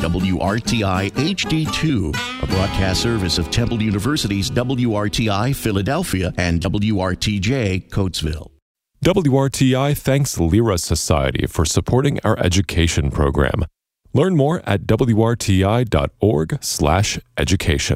WRTI HD2, a broadcast service of Temple University's WRTI Philadelphia and WRTJ Coatesville. WRTI thanks Lyra Society for supporting our education program. Learn more at wrti.org/education.